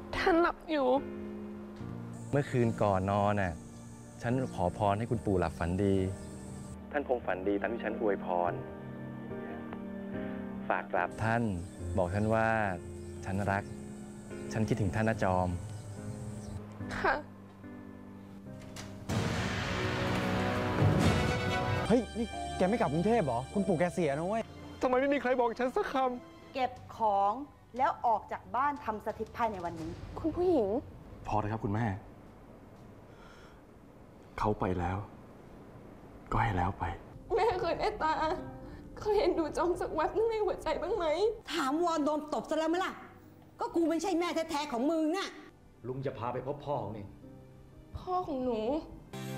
ท่านหลับอยู่เมื่อคืนก่อนนอนน่ะฉันขอพรให้คุณปู่หลับฝันดี ท่านคงฝันดีตามที่ฉันอวยพร ฝากกราบท่านบอกท่านว่าฉันรัก ฉันคิดถึงท่านนะจอมค่ะเฮ้ยนี่แกไม่กลับกรุงเทพเหรอคุณปู่แกเสียนะเว้ยทำไมไม่มีใครบอกฉันสักคเก็บของแล้วออกจากบ้านทำสถิตภายในวันนี้คุณผู้หญิงพอเลยครับคุณแม่เขาไปแล้วก็ให้แล้วไปแม่เคยเมตตาเคยเห็นดูจอมสักแวบนึงในหัวใจบ้างไหมถามวอนโดนตบซะแล้วไหมล่ะก็กูไม่ใช่แม่แท้ๆของมึงน่ะลุงจะพาไปพบพ่อของเองพ่อของหนู